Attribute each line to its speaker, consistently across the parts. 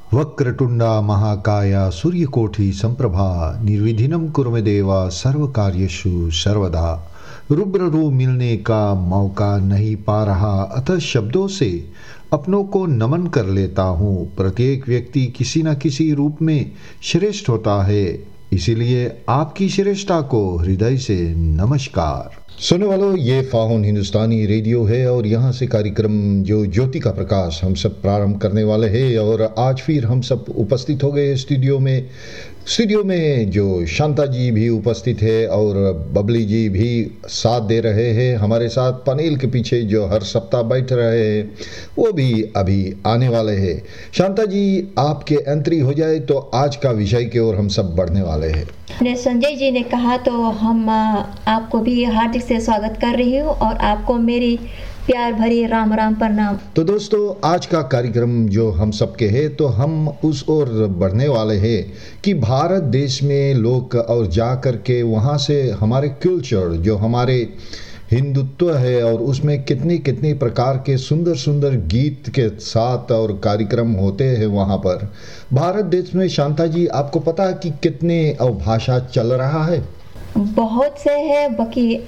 Speaker 1: वक्रतुंडा महाकाया सूर्यकोटि संप्रभा निर्विघ्नं कुरु मे देवा सर्वकार्येषु सर्वदा। रूबरू मिलने का मौका नहीं पा रहा, अतः शब्दों से अपनों को नमन कर लेता हूँ। प्रत्येक व्यक्ति किसी न किसी रूप में श्रेष्ठ होता है, इसीलिए आपकी श्रेष्ठता को हृदय से नमस्कार। सुनने वालों, ये फाहुन हिंदुस्तानी रेडियो है और यहाँ से कार्यक्रम जो ज्योति का प्रकाश हम सब प्रारंभ करने वाले हैं। और आज फिर हम सब उपस्थित हो गए स्टूडियो में जो शांता जी भी उपस्थित है और बबली जी भी साथ दे रहे हैं हमारे साथ। पैनल के पीछे जो हर सप्ताह बैठ रहे हैं वो भी अभी आने वाले हैं। शांता जी, आपके एंट्री हो जाए तो आज का विषय की ओर हम सब बढ़ने वाले हैं।
Speaker 2: ने संजय जी ने कहा तो हम आपको भी हार्दिक से स्वागत कर रही हूँ और आपको मेरी प्यार भरी राम राम प्रणाम।
Speaker 1: तो दोस्तों, आज का कार्यक्रम जो हम सबके है तो हम उस ओर बढ़ने वाले हैं कि भारत देश में लोग और जा कर के वहाँ से हमारे कल्चर जो हमारे हिंदुत्व है और उसमें कितनी कितनी प्रकार के सुंदर सुंदर गीत के साथ और कार्यक्रम होते हैं वहाँ पर। भारत देश में शांता जी, आपको पता है कि कितने भाषा चल रहा है?
Speaker 2: बहुत से है, बाकी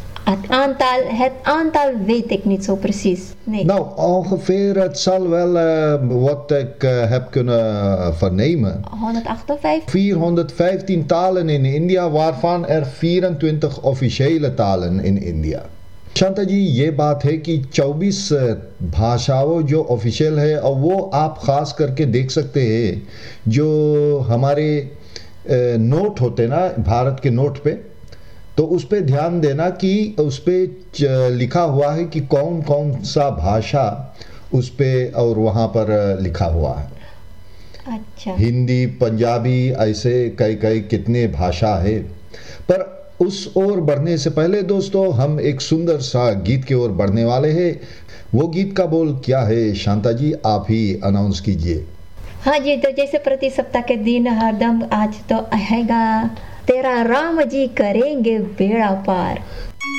Speaker 2: het aantal weet ik niet zo precies. Nee.
Speaker 1: Nou, ongeveer het zal wel wat ik heb kunnen vernemen.
Speaker 2: 158.
Speaker 1: 415 talen in India, waarvan er 24 officiële talen in India। Shanta जी, ये बात है कि 24 भाषाओं जो ऑफिशियल है और वो आप खास करके देख सकते हैं जो हमारे नोट होते ना भारत के नोट पे, तो उस पे ध्यान देना कि उस पे लिखा हुआ है कि कौन कौन सा भाषा उस पे और वहाँ पर लिखा हुआ है।
Speaker 2: अच्छा।
Speaker 1: हिंदी, पंजाबी, ऐसे कई कई कितने भाषा है। पर उस ओर बढ़ने से पहले दोस्तों, हम एक सुंदर सा गीत की ओर बढ़ने वाले हैं। वो गीत का बोल क्या है शांता जी, आप ही अनाउंस कीजिए।
Speaker 2: हाँ जी, तो जैसे प्रति सप्ताह के दिन हरदम आज तो आएगा तेरा राम जी करेंगे बेड़ा पार।